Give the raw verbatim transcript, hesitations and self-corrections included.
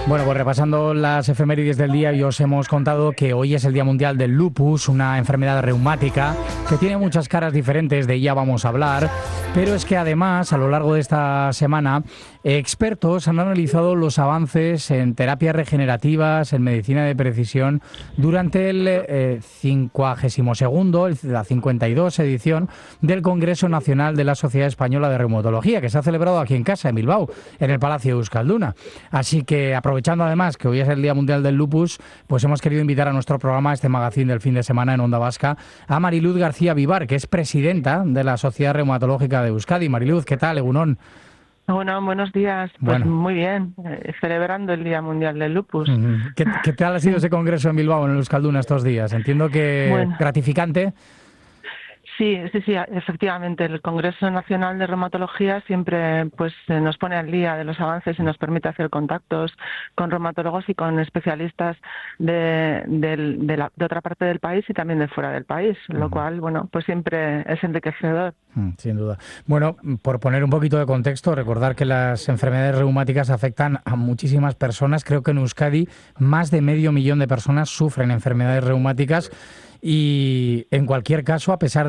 Bueno, pues repasando las efemérides del día, y os hemos contado que hoy es el Día Mundial del Lupus, una enfermedad reumática que tiene muchas caras diferentes, de ella vamos a hablar, pero es que además, a lo largo de esta semana, expertos han analizado los avances en terapias regenerativas, en medicina de precisión, durante el eh, cincuagésimo segundo, la cincuenta y dos edición del Congreso Nacional de la Sociedad Española de Reumatología, que se ha celebrado aquí en casa, en Bilbao, en el Palacio de Euskalduna. Así que, aprovechando además que hoy es el Día Mundial del Lupus, pues hemos querido invitar a nuestro programa, este magazín del fin de semana en Onda Vasca, a Mariluz García Vivar, que es presidenta de la Sociedad Reumatológica de Euskadi. Mariluz, ¿qué tal? Egunon. Bueno, buenos días. Pues Bueno. muy bien, eh, celebrando el Día Mundial del Lupus. ¿Qué, ¿Qué tal ha sido ese congreso en Bilbao, en Euskalduna, estos días? Entiendo que Bueno, gratificante. sí, sí, sí, efectivamente. El Congreso Nacional de Reumatología siempre pues eh, nos pone al día de los avances y nos permite hacer contactos con reumatólogos y con especialistas de, del- de, la- de otra parte del país y también de fuera del país, lo cual, bueno, pues siempre es enriquecedor. Mm, Sin duda. Bueno, por poner un poquito de contexto, recordar que las enfermedades reumáticas afectan a muchísimas personas. Creo que en Euskadi más de medio millón de personas sufren enfermedades reumáticas y, en cualquier caso, a pesar